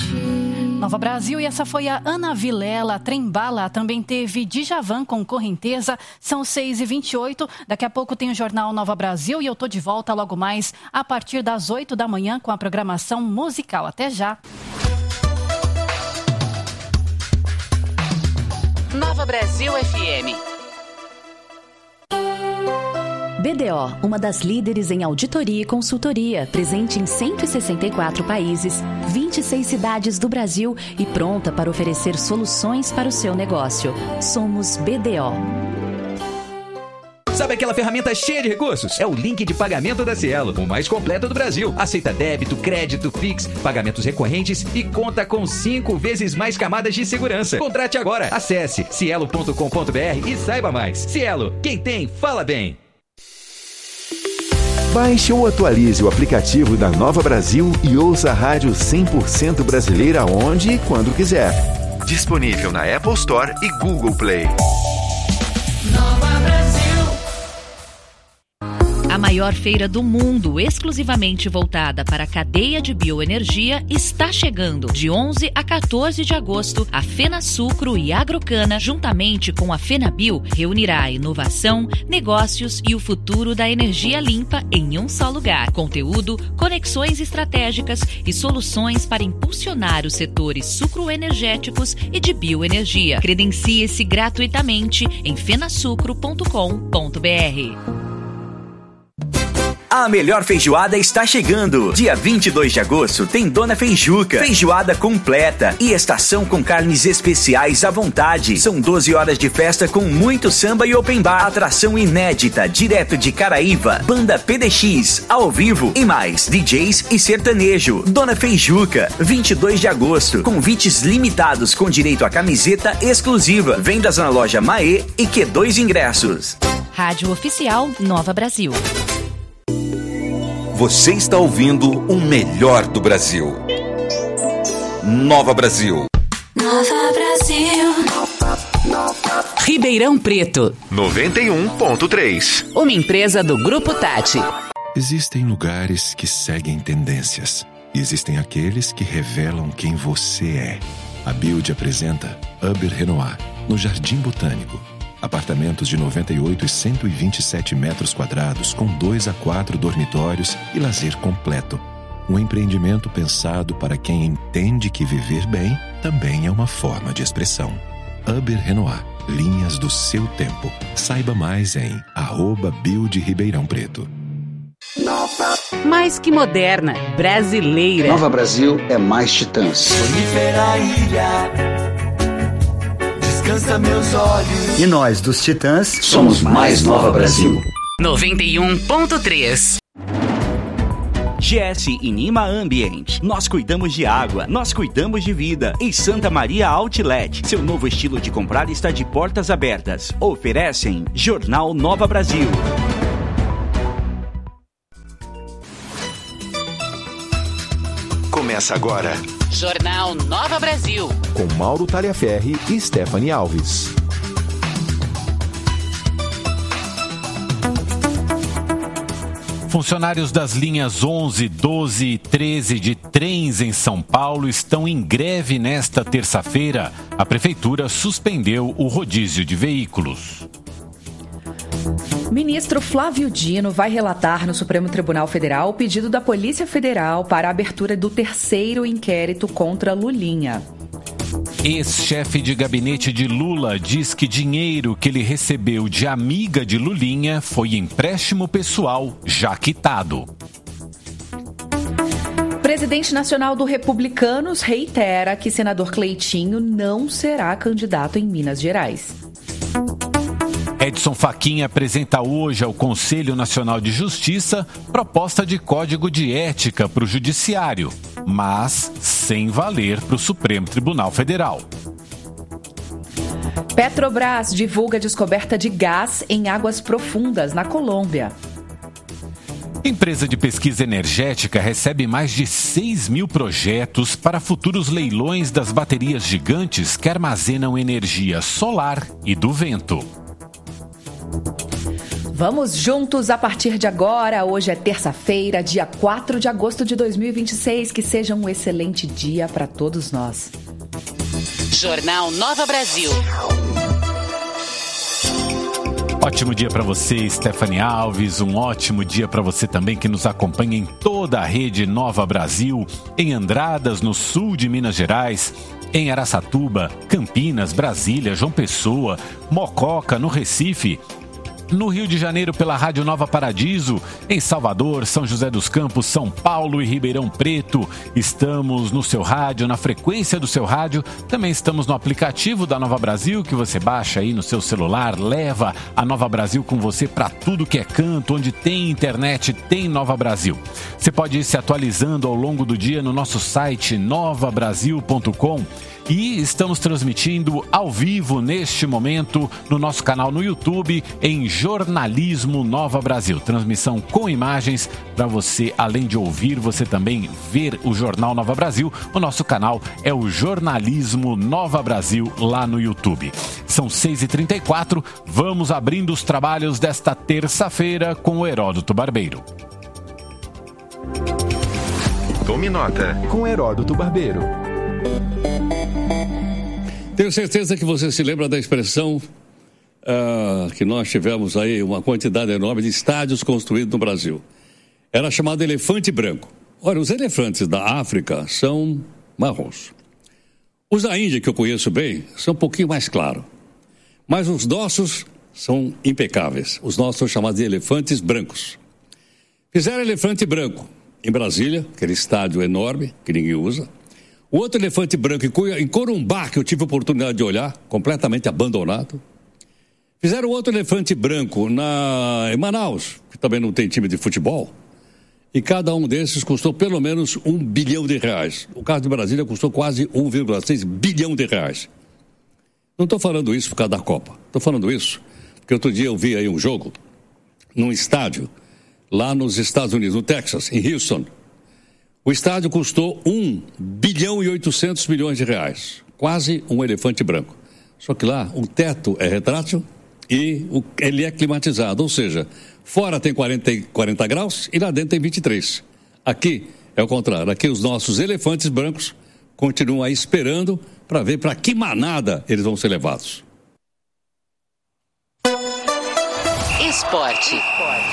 Nova Brasil, e essa foi a Ana Vilela. Trembala também teve Djavan com Correnteza. São 6h28. Daqui a pouco tem o Jornal Nova Brasil e eu tô de volta logo mais a partir das 8 da manhã com a programação musical. Até já. Nova Brasil FM. BDO, uma das líderes em auditoria e consultoria, presente em 164 países, 26 cidades do Brasil e pronta para oferecer soluções para o seu negócio. Somos BDO. Sabe aquela ferramenta cheia de recursos? É o link de pagamento da Cielo, o mais completo do Brasil. Aceita débito, crédito, Pix, pagamentos recorrentes e conta com 5 vezes mais camadas de segurança. Contrate agora. Acesse cielo.com.br e saiba mais. Cielo, quem tem, fala bem. Baixe ou atualize o aplicativo da Nova Brasil e ouça a rádio 100% brasileira onde e quando quiser. Disponível na Apple Store e Google Play. Nova Brasil. A maior feira do mundo, exclusivamente voltada para a cadeia de bioenergia, está chegando. De 11 a 14 de agosto, a FenaSucro e Agrocana, juntamente com a FenaBio, reunirá a inovação, negócios e o futuro da energia limpa em um só lugar. Conteúdo, conexões estratégicas e soluções para impulsionar os setores sucroenergéticos e de bioenergia. Credencie-se gratuitamente em fenasucro.com.br. A melhor feijoada está chegando. Dia 22 de agosto tem Dona Feijuca. Feijoada completa e estação com carnes especiais à vontade. São 12 horas de festa com muito samba e open bar. Atração inédita, direto de Caraíva. Banda PDX, ao vivo e mais. DJs e sertanejo. Dona Feijuca, 22 de agosto. Convites limitados com direito a camiseta exclusiva. Vendas na loja Maê e Q2 ingressos. Rádio Oficial Nova Brasil. Você está ouvindo o melhor do Brasil. Nova Brasil. Nova Brasil. Ribeirão Preto. 91.3. Uma empresa do Grupo Tati. Existem lugares que seguem tendências. E existem aqueles que revelam quem você é. A Build apresenta Uber Renoir, no Jardim Botânico. Apartamentos de 98 e 127 metros quadrados, com 2 a 4 dormitórios e lazer completo. Um empreendimento pensado para quem entende que viver bem também é uma forma de expressão. Uber Renoir, linhas do seu tempo. Saiba mais em @Build Ribeirão Preto. Mais que moderna, brasileira. Nova Brasil é mais Titãs. Sonífera ilha, descansa meus olhos. E nós dos Titãs somos mais Nova Brasil. 91.3. GS Inima Ambient. Nós cuidamos de água, nós cuidamos de vida. E Santa Maria Outlet. Seu novo estilo de comprar está de portas abertas. Oferecem Jornal Nova Brasil. Começa agora. Jornal Nova Brasil. Com Mauro Talhaferri e Stephanie Alves. Funcionários das linhas 11, 12 e 13 de trens em São Paulo estão em greve nesta terça-feira. A prefeitura suspendeu o rodízio de veículos. Ministro Flávio Dino vai relatar no Supremo Tribunal Federal o pedido da Polícia Federal para a abertura do 3º inquérito contra Lulinha. Ex-chefe de gabinete de Lula diz que dinheiro que ele recebeu de amiga de Lulinha foi empréstimo pessoal já quitado. Presidente nacional do Republicanos reitera que senador Cleitinho não será candidato em Minas Gerais. Edson Fachin apresenta hoje ao Conselho Nacional de Justiça proposta de código de ética para o Judiciário, mas sem valer para o Supremo Tribunal Federal. Petrobras divulga descoberta de gás em águas profundas na Colômbia. Empresa de pesquisa energética recebe mais de 6.000 projetos para futuros leilões das baterias gigantes que armazenam energia solar e do vento. Vamos juntos a partir de agora. Hoje é terça-feira, dia 4 de agosto de 2026. Que seja um excelente dia para todos nós. Jornal Nova Brasil. Ótimo dia para você, Stephanie Alves. Um ótimo dia para você também que nos acompanha em toda a rede Nova Brasil, em Andradas, no sul de Minas Gerais, em Araçatuba, Campinas, Brasília, João Pessoa, Mococa, no Recife, no Rio de Janeiro pela Rádio Nova Paradiso, em Salvador, São José dos Campos, São Paulo e Ribeirão Preto. Estamos no seu rádio, na frequência do seu rádio. Também estamos no aplicativo da Nova Brasil, que você baixa aí no seu celular, leva a Nova Brasil com você para tudo que é canto, onde tem internet, tem Nova Brasil. Você pode ir se atualizando ao longo do dia no nosso site novabrasil.com. E estamos transmitindo ao vivo neste momento no nosso canal no YouTube em Jornalismo Nova Brasil. Transmissão com imagens para você, além de ouvir, você também ver o Jornal Nova Brasil. O nosso canal é o Jornalismo Nova Brasil lá no YouTube. São 6h34, vamos abrindo os trabalhos desta terça-feira com o Heródoto Barbeiro. Tome nota com Heródoto Barbeiro. Tenho certeza que você se lembra da expressão que nós tivemos aí uma quantidade enorme de estádios construídos no Brasil. Era chamado elefante branco. Olha, os elefantes da África são marrons. Os da Índia, que eu conheço bem, são um pouquinho mais claros. Mas os nossos são impecáveis. Os nossos são chamados de elefantes brancos. Fizeram elefante branco em Brasília, aquele estádio enorme que ninguém usa. O outro elefante branco em Corumbá, que eu tive a oportunidade de olhar, completamente abandonado. Fizeram outro elefante branco em Manaus, que também não tem time de futebol. E cada um desses custou pelo menos R$1 bilhão. O caso de Brasília custou quase R$1,6 bilhão. Não estou falando isso por causa da Copa. Estou falando isso porque outro dia eu vi aí um jogo num estádio lá nos Estados Unidos, no Texas, em Houston. O estádio custou R$1 bilhão e 800 milhões, quase um elefante branco. Só que lá o teto é retrátil e ele é climatizado, ou seja, fora tem 40 graus e lá dentro tem 23. Aqui é o contrário, aqui os nossos elefantes brancos continuam aí esperando para ver para que manada eles vão ser levados. Esporte.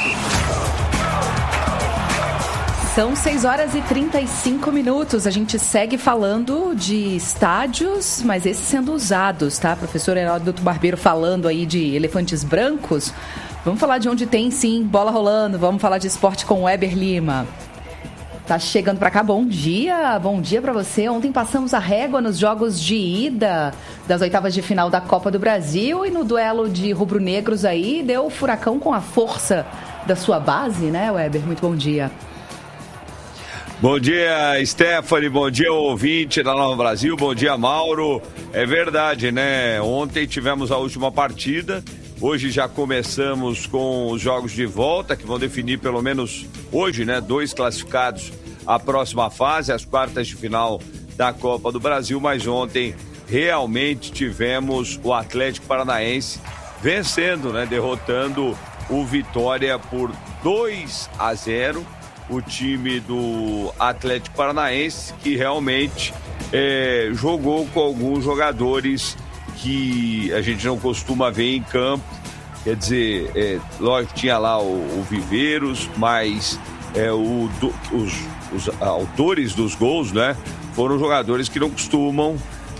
São 6h35. A gente segue falando de estádios, mas esses sendo usados, tá? Professor Heródoto Barbeiro falando aí de elefantes brancos. Vamos falar de onde tem, sim, bola rolando. Vamos falar de esporte com o Weber Lima. Tá chegando pra cá, bom dia pra você. Ontem passamos a régua nos jogos de ida das oitavas de final da Copa do Brasil e no duelo de rubro-negros aí deu o Furacão com a força da sua base, né, Weber? Muito bom dia. Bom dia, Stephanie, bom dia, ouvinte da Nova Brasil, bom dia, Mauro. É verdade, né? Ontem tivemos a última partida, hoje já começamos com os jogos de volta, que vão definir pelo menos hoje, né? 2 classificados à próxima fase, as quartas de final da Copa do Brasil, mas ontem realmente tivemos o Atlético Paranaense vencendo, né? Derrotando o Vitória por 2-0. O time do Atlético Paranaense, que realmente jogou com alguns jogadores que a gente não costuma ver em campo. Quer dizer, lógico, tinha lá o Viveiros, mas os autores dos gols, né, foram jogadores que não costumam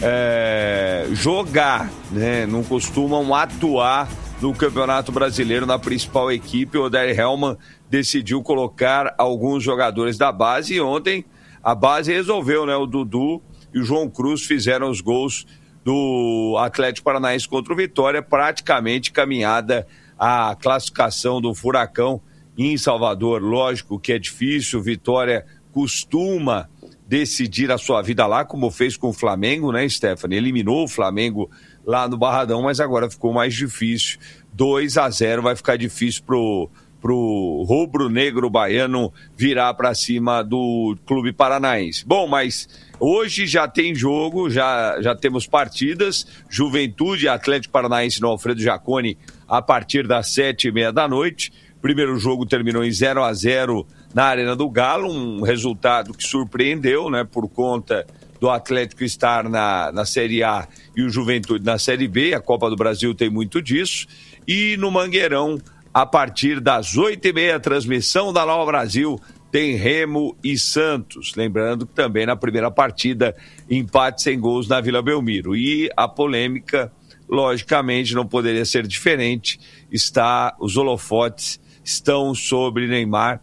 jogar, né, não costumam atuar no Campeonato Brasileiro na principal equipe. O Odair Hellmann decidiu colocar alguns jogadores da base e ontem a base resolveu, né? O Dudu e o João Cruz fizeram os gols do Atlético Paranaense contra o Vitória, praticamente caminhada a classificação do Furacão em Salvador. Lógico que é difícil, o Vitória costuma decidir a sua vida lá, como fez com o Flamengo, né, Stephanie? Eliminou o Flamengo lá no Barradão, mas agora ficou mais difícil. 2-0 vai ficar difícil pro pro rubro-negro baiano virar para cima do Clube Paranaense. Bom, mas hoje já tem jogo, já temos partidas, Juventude, Atlético Paranaense no Alfredo Jaconi a partir das 7h30 da noite. Primeiro jogo terminou em 0-0 na Arena do Galo, um resultado que surpreendeu, né, por conta do Atlético estar na Série A e o Juventude na Série B. A Copa do Brasil tem muito disso. E no Mangueirão, a partir das 8h30, transmissão da Nova Brasil, tem Remo e Santos. Lembrando que também na primeira partida, empate sem gols na Vila Belmiro. E a polêmica, logicamente, não poderia ser diferente. Os holofotes estão sobre Neymar,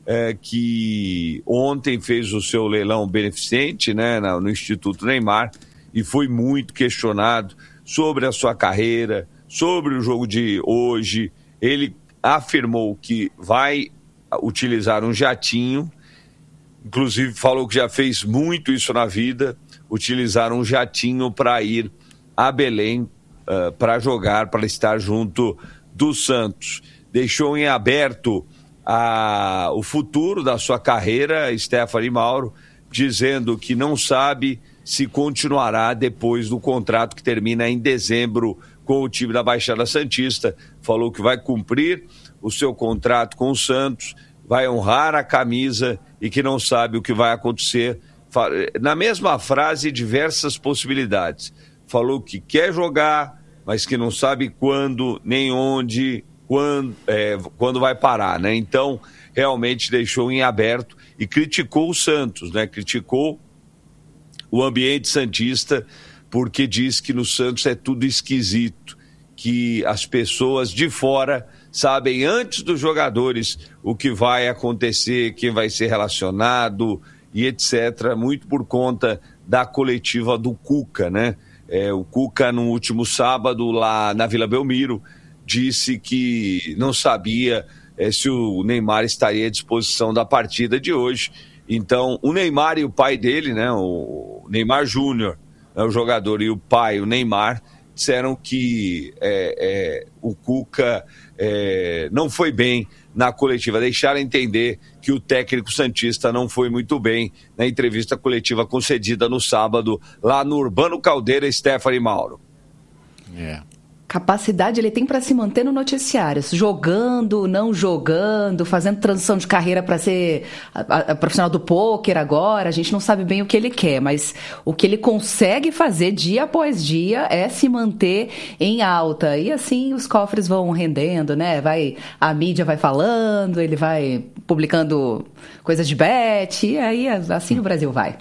que ontem fez o seu leilão beneficente, né, no Instituto Neymar, e foi muito questionado sobre a sua carreira, sobre o jogo de hoje. Ele afirmou que vai utilizar um jatinho, inclusive falou que já fez muito isso na vida, utilizar um jatinho para ir a Belém para jogar, para estar junto do Santos. Deixou em aberto o futuro da sua carreira, Stephanie Mauro, dizendo que não sabe se continuará depois do contrato que termina em dezembro com o time da Baixada Santista. Falou que vai cumprir o seu contrato com o Santos, vai honrar a camisa e que não sabe o que vai acontecer. Na mesma frase, diversas possibilidades. Falou que quer jogar, mas que não sabe quando, nem onde, quando vai parar, né? Então, realmente deixou em aberto e criticou o Santos, né? Criticou o ambiente santista, porque diz que no Santos é tudo esquisito, que as pessoas de fora sabem antes dos jogadores o que vai acontecer, quem vai ser relacionado e etc., muito por conta da coletiva do Cuca, né? O Cuca, no último sábado, lá na Vila Belmiro, disse que não sabia se o Neymar estaria à disposição da partida de hoje. Então, o Neymar e o pai dele, né, o Neymar Júnior, né, o jogador, e o pai, o Neymar, disseram que o Cuca não foi bem na coletiva. Deixaram entender que o técnico santista não foi muito bem na entrevista coletiva concedida no sábado, lá no Urbano Caldeira, Stephanie Mauro. Capacidade ele tem para se manter no noticiário, jogando, não jogando, fazendo transição de carreira para ser profissional do pôquer agora. A gente não sabe bem o que ele quer, mas o que ele consegue fazer dia após dia é se manter em alta. E assim os cofres vão rendendo, né? A mídia vai falando, ele vai publicando coisas de bet, e aí assim o Brasil vai.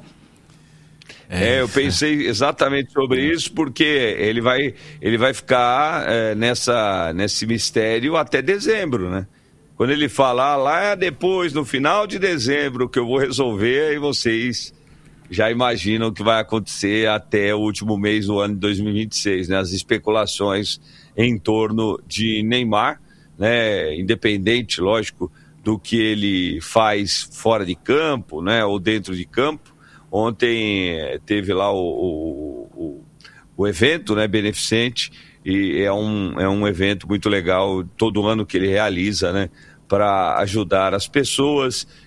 Eu pensei exatamente sobre isso, porque ele vai ficar nesse mistério até dezembro, né? Quando ele falar lá depois, no final de dezembro, que eu vou resolver, aí vocês já imaginam o que vai acontecer até o último mês do ano de 2026, né? As especulações em torno de Neymar, né? Independente, lógico, do que ele faz fora de campo, né? Ou dentro de campo. Ontem teve lá o evento, né, beneficente, e é um evento muito legal, todo ano que ele realiza, né, para ajudar as pessoas